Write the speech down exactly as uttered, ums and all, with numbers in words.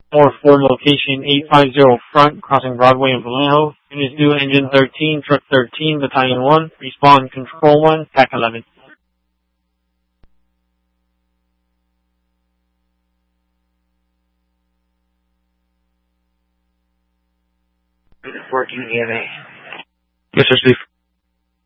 four four location eight five zero front, crossing Broadway and Vallejo. Units due engine thirteen, truck thirteen, battalion one, respawn control one, T A C eleven. fourteen E M A. Yes, sir, Steve.